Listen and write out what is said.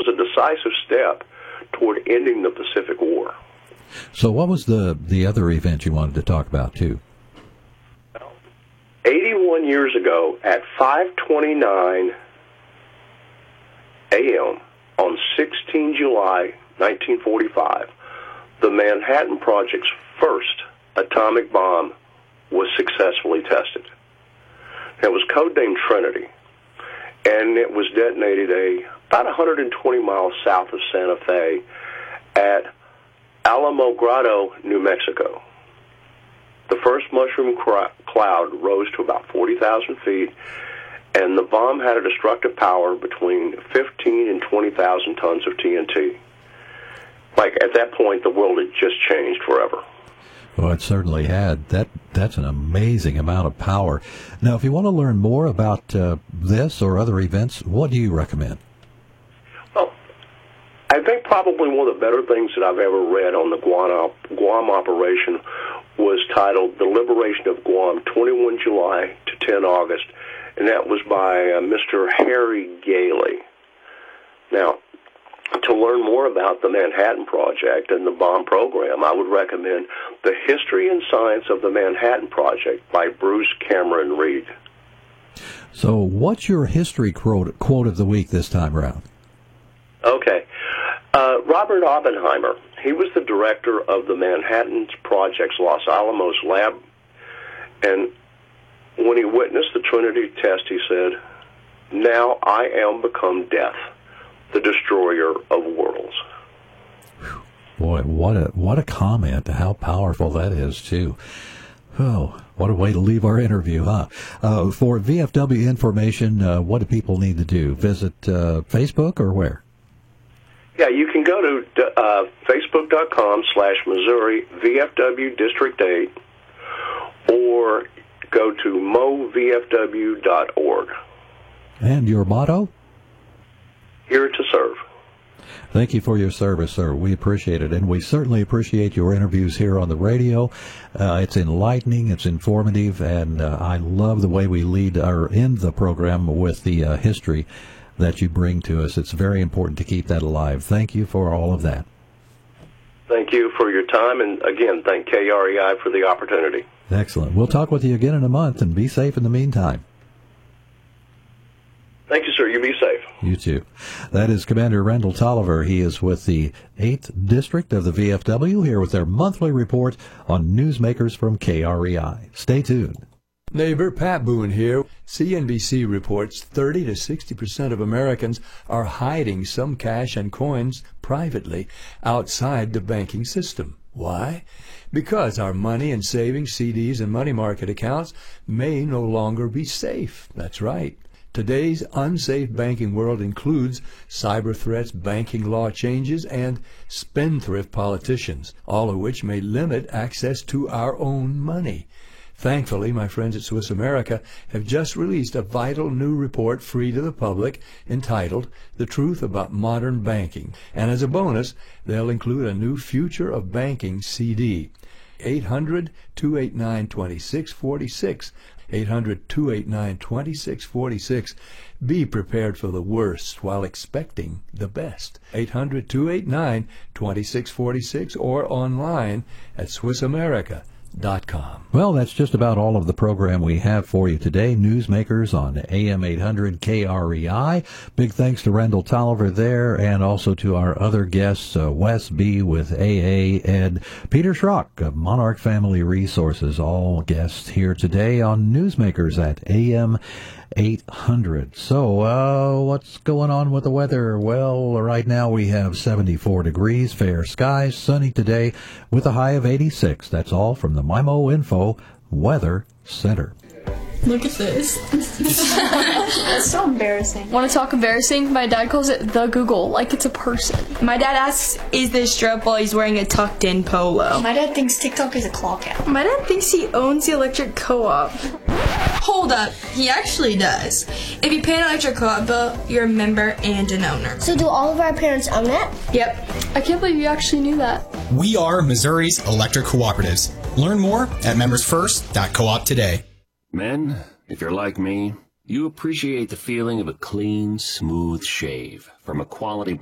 was a decisive step toward ending the Pacific War. So what was the other event you wanted to talk about, too? 81 years ago, at 5:29 a.m. on 16 July 1945, the Manhattan Project's first atomic bomb was successfully tested. It was codenamed Trinity, and it was detonated about 120 miles south of Santa Fe at Alamogrado, New Mexico. The first mushroom cloud rose to about 40,000 feet, and the bomb had a destructive power between 15 and 20,000 tons of TNT. Like, at that point, the world had just changed forever. Well, it certainly had. That's an amazing amount of power. Now, if you want to learn more about this or other events, what do you recommend? Well, I think probably one of the better things that I've ever read on the Guam operation was titled The Liberation of Guam, 21 July to 10 August, and that was by Mr. Harry Gailey. Now, to learn more about the Manhattan Project and the bomb program, I would recommend The History and Science of the Manhattan Project by Bruce Cameron Reed. So what's your history quote of the week this time around? Okay. Robert Oppenheimer, he was the director of the Manhattan Project's Los Alamos lab, and when he witnessed the Trinity test, he said, "Now I am become death, the destroyer of worlds." Boy, what a comment! How powerful that is, too. Oh, what a way to leave our interview, huh? For VFW information, what do people need to do? Visit Facebook or where? Yeah, you can go to Facebook.com/Missouri VFW District 8 or go to movfw.org. And your motto? Here to serve. Thank you for your service, sir. We appreciate it, and we certainly appreciate your interviews here on the radio. It's enlightening, it's informative, and I love the way we end the program with the history that you bring to us. It's very important to keep that alive. Thank you for all of that. Thank you for your time, and again, thank KREI for the opportunity. Excellent. We'll talk with you again in a month, and be safe in the meantime. Thank you, sir. You be safe. You too. That is Commander Randall Tolliver. He is with the 8th District of the VFW here with their monthly report on newsmakers from KREI. Stay tuned. Neighbor Pat Boone here. CNBC reports 30 to 60% of Americans are hiding some cash and coins privately outside the banking system. Why? Because our money and savings, CDs, and money market accounts may no longer be safe. That's right. Today's unsafe banking world includes cyber threats, banking law changes, and spendthrift politicians, all of which may limit access to our own money. Thankfully, my friends at Swiss America have just released a vital new report free to the public entitled The Truth About Modern Banking. And as a bonus, they'll include a new Future of Banking CD. 800-289-2646. 800-289-2646. Be prepared for the worst while expecting the best. 800-289-2646 or online at SwissAmerica.com. Well, that's just about all of the program we have for you today. Newsmakers on AM 800 KREI. Big thanks to Randall Tolliver there, and also to our other guests, Wes B. with AA, and Peter Schrock of Monarch Family Resources, all guests here today on Newsmakers at AM 800. So, what's going on with the weather? Well, right now we have 74 degrees, fair skies, sunny today with a high of 86. That's all from the MIMO Info Weather Center. Look at this. That's so embarrassing. Want to talk embarrassing? My dad calls it the Google, like it's a person. My dad asks, is this strap while he's wearing a tucked-in polo? My dad thinks TikTok is a clock app. My dad thinks he owns the electric co-op. Hold up, he actually does. If you pay an electric co-op bill, you're a member and an owner. So do all of our parents own it? Yep. I can't believe you actually knew that. We are Missouri's electric cooperatives. Learn more at membersfirst.coop today. Men, if you're like me, you appreciate the feeling of a clean, smooth shave from a quality